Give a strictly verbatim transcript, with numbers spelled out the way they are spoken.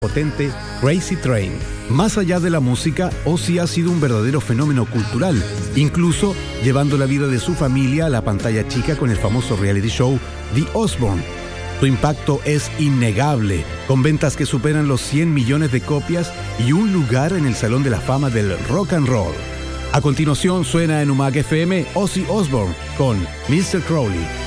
potente Crazy Train. Más allá de la música, Ozzy ha sido un verdadero fenómeno cultural, incluso llevando la vida de su familia a la pantalla chica con el famoso reality show The Osbourne. Su impacto es innegable, con ventas que superan los cien millones de copias y un lugar en el Salón de la Fama del Rock and Roll. A continuación suena en U M A C F M Ozzy Osbourne con mister Crowley.